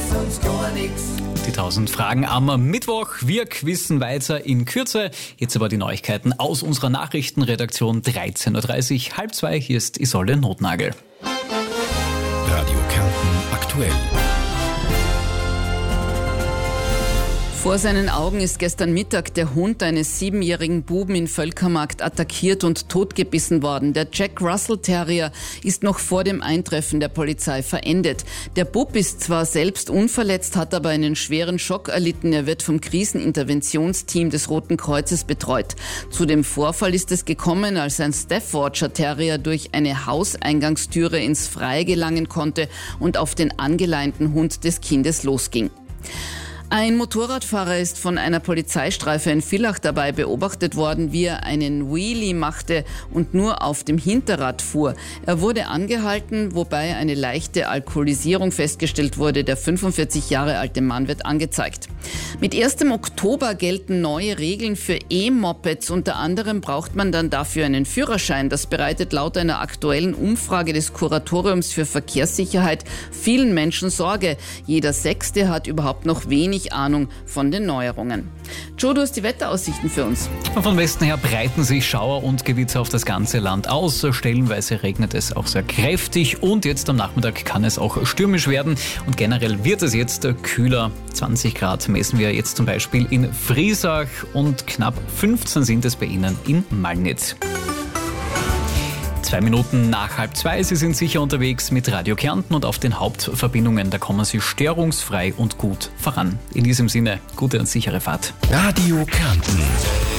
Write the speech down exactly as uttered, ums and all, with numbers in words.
sonst gar nichts. Die tausend Fragen am Mittwoch. Wir quizzen weiter in Kürze. Jetzt aber die Neuigkeiten aus unserer Nachrichtenredaktion dreizehn Uhr dreißig, halb zwei. Hier ist Isolde Notnagel. Radio Kärnten aktuell. Vor seinen Augen ist gestern Mittag der Hund eines siebenjährigen Buben in Völkermarkt attackiert und totgebissen worden. Der Jack Russell Terrier ist noch vor dem Eintreffen der Polizei verendet. Der Bub ist zwar selbst unverletzt, hat aber einen schweren Schock erlitten. Er wird vom Kriseninterventionsteam des Roten Kreuzes betreut. Zu dem Vorfall ist es gekommen, als ein Staffordshire Terrier durch eine Hauseingangstüre ins Freie gelangen konnte und auf den angeleinten Hund des Kindes losging. Ein Motorradfahrer ist von einer Polizeistreife in Villach dabei beobachtet worden, wie er einen Wheelie machte und nur auf dem Hinterrad fuhr. Er wurde angehalten, wobei eine leichte Alkoholisierung festgestellt wurde. Der fünfundvierzig Jahre alte Mann wird angezeigt. Mit ersten Oktober gelten neue Regeln für E-Mopeds. Unter anderem braucht man dann dafür einen Führerschein. Das bereitet laut einer aktuellen Umfrage des Kuratoriums für Verkehrssicherheit vielen Menschen Sorge. Jeder Sechste hat überhaupt noch wenig Ahnung von den Neuerungen. Joe, du hast die Wetteraussichten für uns. Von Westen her breiten sich Schauer und Gewitter auf das ganze Land aus. Stellenweise regnet es auch sehr kräftig und jetzt am Nachmittag kann es auch stürmisch werden. Und generell wird es jetzt kühler. zwanzig Grad messen wir jetzt zum Beispiel in Friesach und knapp fünfzehn sind es bei Ihnen in Malnitz. Zwei Minuten nach halb zwei. Sie sind sicher unterwegs mit Radio Kärnten und auf den Hauptverbindungen. Da kommen Sie störungsfrei und gut voran. In diesem Sinne, gute und sichere Fahrt. Radio Kärnten.